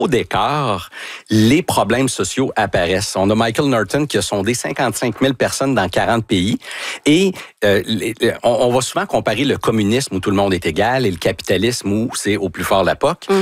au décor, les problèmes sociaux apparaissent. On a Michael Norton qui a sondé 55 000 personnes dans 40 pays et on va souvent comparer le communisme où tout le monde est égal et le capitalisme où c'est au plus fort la POC.